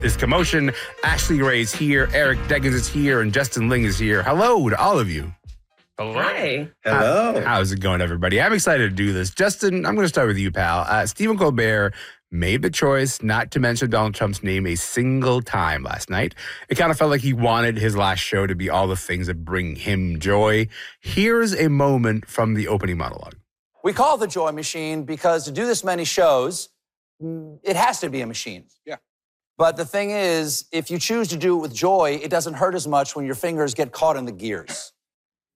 Is commotion. Ashley Ray is here, Eric Deggans is here, and Justin Ling is here. Hello to all of you. Hello. Hi. Hello. How's it going, everybody? I'm excited to do this. Justin, I'm going to start with you, pal. Stephen Colbert made the choice not to mention Donald Trump's name a single time last night. It kind of felt like he wanted his last show to be all the things that bring him joy. Here's a moment from the opening monologue. We call it the Joy Machine because to do this many shows, it has to be a machine. Yeah. But the thing is, if you choose to do it with joy, it doesn't hurt as much when your fingers get caught in the gears.